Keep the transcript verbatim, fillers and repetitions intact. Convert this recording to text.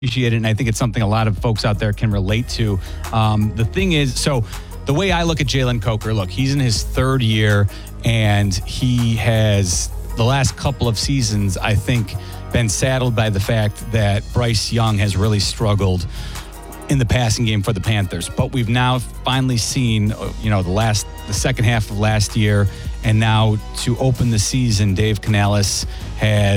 appreciate it, and I think it's something a lot of folks out there can relate to. Um, the thing is, so the way I look at Jalen Coker, look, he's in his third year, and he has, the last couple of seasons, I think, been saddled by the fact that Bryce Young has really struggled in the passing game for the Panthers. But we've now finally seen, you know, the last, the second half of last year, and now to open the season, Dave Canales has